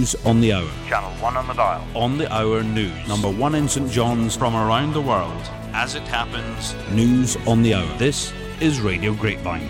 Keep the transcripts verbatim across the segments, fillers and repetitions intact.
News on the Hour. Channel one on the dial. On the Hour News. Number one in St John's from around the world. As it happens, News on the Hour. This is Radio Grapevine.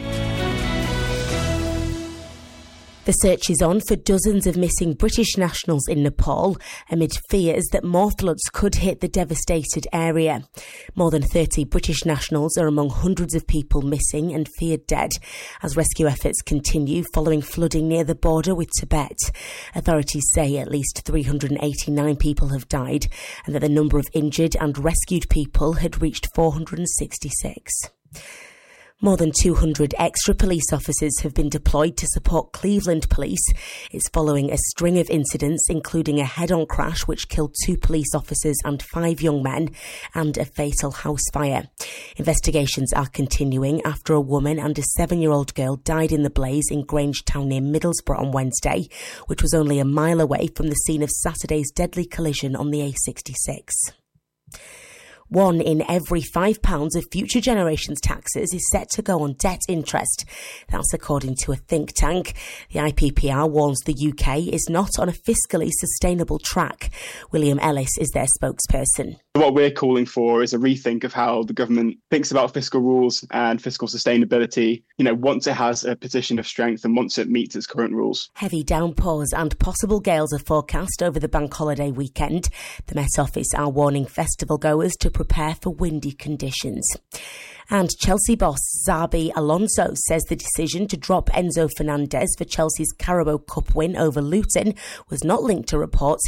The search is on for dozens of missing British nationals in Nepal amid fears that more floods could hit the devastated area. More than thirty British nationals are among hundreds of people missing and feared dead as rescue efforts continue following flooding near the border with Tibet. Authorities say at least three hundred eighty-nine people have died and that the number of injured and rescued people had reached four hundred sixty-six. More than two hundred extra police officers have been deployed to support Cleveland Police. It's following a string of incidents, including a head-on crash which killed two police officers and five young men, and a fatal house fire. Investigations are continuing after a woman and a seven-year-old girl died in the blaze in Grangetown near Middlesbrough on Wednesday, which was only a mile away from the scene of Saturday's deadly collision on the A sixty-six. One in every five pounds of future generations' taxes is set to go on debt interest. That's according to a think tank. The I P P R warns the U K is not on a fiscally sustainable track. William Ellis is their spokesperson. What we're calling for is a rethink of how the government thinks about fiscal rules and fiscal sustainability, you know, once it has a position of strength and once it meets its current rules. Heavy downpours and possible gales are forecast over the bank holiday weekend. The Met Office are warning festival goers to prepare for windy conditions. And Chelsea boss Xabi Alonso says the decision to drop Enzo Fernandez for Chelsea's Carabao Cup win over Luton was not linked to reports